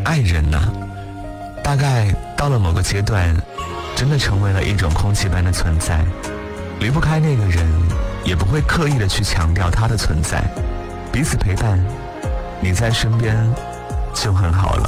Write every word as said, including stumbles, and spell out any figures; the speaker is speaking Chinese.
爱人呢、啊，大概到了某个阶段，真的成为了一种空气般的存在，离不开那个人，也不会刻意的去强调他的存在，彼此陪伴，你在身边就很好了。